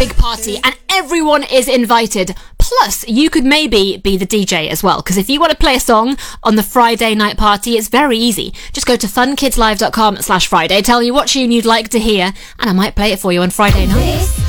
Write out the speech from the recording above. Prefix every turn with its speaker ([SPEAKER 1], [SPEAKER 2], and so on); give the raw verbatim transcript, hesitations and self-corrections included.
[SPEAKER 1] big party and everyone is invited. Plus, you could maybe be the D J as well, because if you want to play a song on the Friday night party, it's very easy. Just go to funkidslive.com slash Friday, tell you what tune you'd like to hear, and I might play it for you on Friday night.